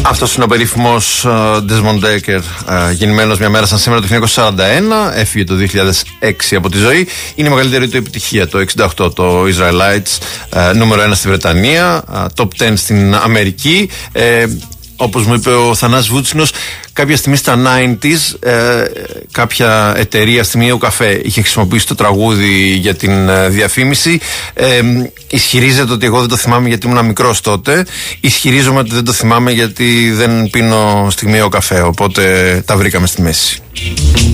Αυτός είναι ο περίφημος Desmond Dekker, γεννημένος μια μέρα σαν σήμερα το 1941, έφυγε το 2006 από τη ζωή. Είναι η μεγαλύτερη του επιτυχία το 1968, το Israelites, νούμερο 1 στη Βρετανία, top 10 στην Αμερική. Όπως μου είπε ο Θανάσης Βούτσινος, κάποια στιγμή στα 90s κάποια εταιρεία στη Μιέου Καφέ είχε χρησιμοποιήσει το τραγούδι για την διαφήμιση. Ισχυρίζεται ότι εγώ δεν το θυμάμαι γιατί ήμουν μικρός τότε. Ισχυρίζομαι ότι δεν το θυμάμαι γιατί δεν πίνω στη Μιέου Καφέ. Οπότε τα βρήκαμε στη μέση.